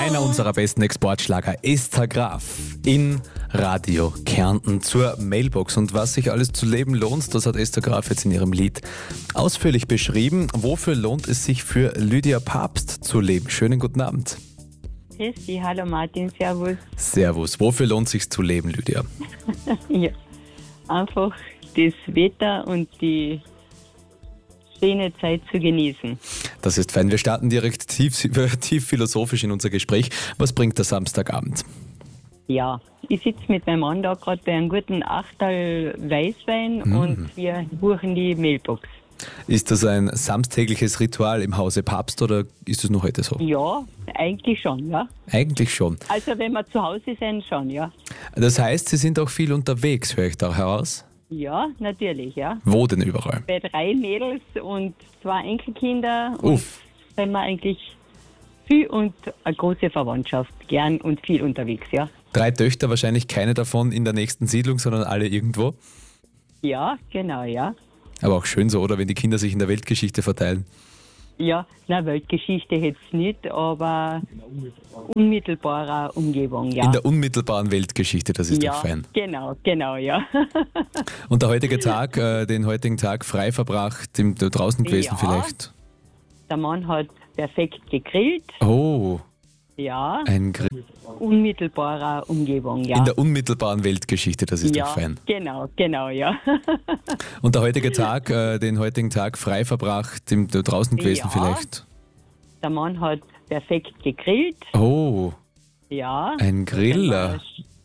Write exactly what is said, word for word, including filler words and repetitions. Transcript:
Einer unserer besten Exportschlager, Esther Graf, in Radio Kärnten zur Mailbox. Und was sich alles zu leben lohnt, das hat Esther Graf jetzt in ihrem Lied ausführlich beschrieben. Wofür lohnt es sich für Lydia Papst zu leben? Schönen guten Abend. Christi, hallo Martin, servus. Servus. Wofür lohnt es sich zu leben, Lydia? Ja, einfach das Wetter und die schöne Zeit zu genießen. Das ist fein. Wir starten direkt tief, tief philosophisch in unser Gespräch. Was bringt der Samstagabend? Ja, ich sitze mit meinem Mann da gerade bei einem guten Achtel Weißwein Mhm. und wir buchen die Mailbox. Ist das ein samstägliches Ritual im Hause Papst oder ist es nur heute so? Ja, eigentlich schon, ja. Eigentlich schon. Also wenn wir zu Hause sind, schon, ja. Das heißt, Sie sind auch viel unterwegs, höre ich da heraus. Ja, natürlich, ja. Wo denn überall? Bei drei Mädels und zwei Enkelkinder und Uff. sind wir eigentlich viel und eine große Verwandtschaft, gern und viel unterwegs, ja. Drei Töchter, wahrscheinlich keine davon in der nächsten Siedlung, sondern alle irgendwo. Ja, genau, ja. Aber auch schön so, oder? Wenn die Kinder sich in der Weltgeschichte verteilen. Ja, na, Weltgeschichte jetzt nicht, aber unmittelbarer Umgebung, ja. In der unmittelbaren Weltgeschichte, das ist ja, doch fein. genau, genau, ja. Und der heutige Tag, äh, den heutigen Tag frei verbracht, im, draußen gewesen Ja. vielleicht. Der Mann hat perfekt gegrillt, Oh, ja. ein Grill. Unmittelbarer Umgebung, ja. In der unmittelbaren Weltgeschichte, das ist ja, doch fein. genau, genau, ja. Und der heutige Tag, äh, den heutigen Tag frei verbracht, im, draußen gewesen Ja. vielleicht. Der Mann hat perfekt gegrillt, Oh, ja. ein Griller. Sind wir